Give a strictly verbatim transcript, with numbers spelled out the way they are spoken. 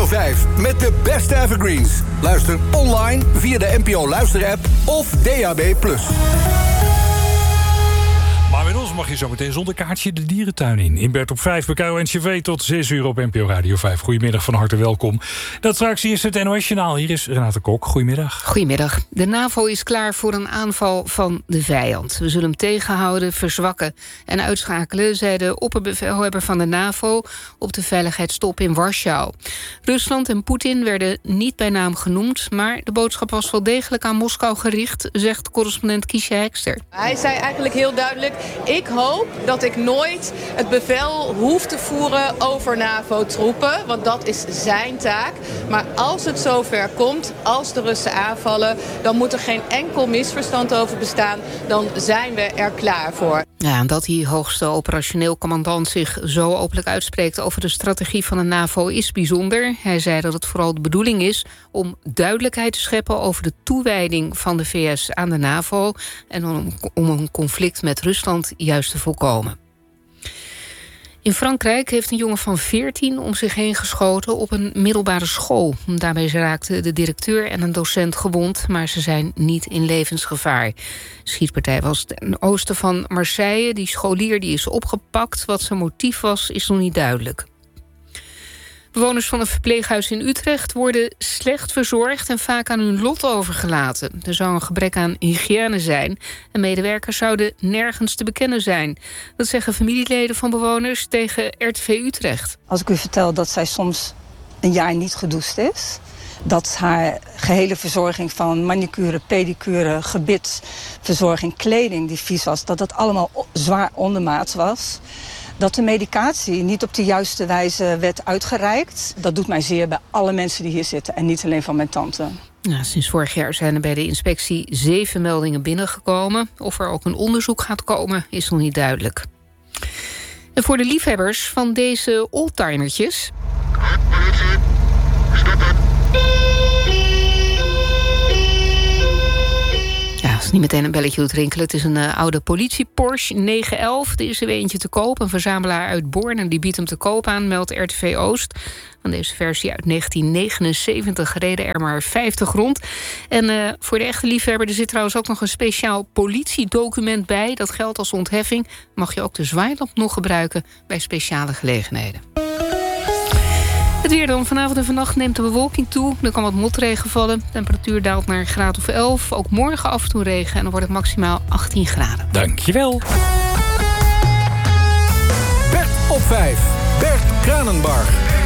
vijf met de beste evergreens. Luister online via de N P O Luisterapp of D A B plus. Maar met ons mag je zo meteen zonder kaartje de dierentuin in. In Bert op vijf bij K O N C V tot zes uur op N P O Radio vijf. Goedemiddag, van harte welkom. Dat straks eerst het N O S-journaal. Hier is Renate Kok. Goedemiddag. Goedemiddag. De NAVO is klaar voor een aanval van de vijand. We zullen hem tegenhouden, verzwakken en uitschakelen, zei de opperbevelhebber van de NAVO op de veiligheidstop in Warschau. Rusland en Poetin werden niet bij naam genoemd, maar de boodschap was wel degelijk aan Moskou gericht, zegt correspondent Kiesje Hekster. Hij zei eigenlijk heel duidelijk: ik hoop dat ik nooit het bevel hoef te voeren over NAVO-troepen, want dat is zijn taak. Maar als het zover komt, als de Russen aanvallen, dan moet er geen enkel misverstand over bestaan. Dan zijn we er klaar voor. Ja, en dat die hoogste operationeel commandant zich zo openlijk uitspreekt over de strategie van de NAVO is bijzonder. Hij zei dat het vooral de bedoeling is om duidelijkheid te scheppen over de toewijding van de V S aan de NAVO en om, om een conflict met Rusland juist te voorkomen. In Frankrijk heeft een jongen van veertien om zich heen geschoten op een middelbare school. Daarbij raakten de directeur en een docent gewond, maar ze zijn niet in levensgevaar. De schietpartij was ten oosten van Marseille. Die scholier die is opgepakt. Wat zijn motief was, is nog niet duidelijk. Bewoners van een verpleeghuis in Utrecht worden slecht verzorgd en vaak aan hun lot overgelaten. Er zou een gebrek aan hygiëne zijn en medewerkers zouden nergens te bekennen zijn. Dat zeggen familieleden van bewoners tegen R T V Utrecht. Als ik u vertel dat zij soms een jaar niet gedoucht is, dat haar gehele verzorging van manicure, pedicure, gebitsverzorging, kleding die vies was, dat dat allemaal zwaar ondermaats was. Dat de medicatie niet op de juiste wijze werd uitgereikt, dat doet mij zeer bij alle mensen die hier zitten en niet alleen van mijn tante. Ja, sinds vorig jaar zijn er bij de inspectie zeven meldingen binnengekomen. Of er ook een onderzoek gaat komen, is nog niet duidelijk. En voor de liefhebbers van deze oldtimertjes... Het is niet meteen een belletje doet rinkelen. Het is een uh, oude politie Porsche negen elf. Er is er weer eentje te koop. Een verzamelaar uit Born en die biedt hem te koop aan, meldt R T V Oost. Van deze versie uit negentien negenenzeventig reden er maar vijftig rond. En uh, voor de echte liefhebber, er zit trouwens ook nog een speciaal politiedocument bij. Dat geldt als ontheffing. Mag je ook de zwaailamp nog gebruiken bij speciale gelegenheden. Het weer dan. Vanavond en vannacht neemt de bewolking toe. Er kan wat motregen vallen. De temperatuur daalt naar een graad of elf. Ook morgen af en toe regen en dan wordt het maximaal achttien graden. Dankjewel. Bert op vijf. Bert Kranenbarg.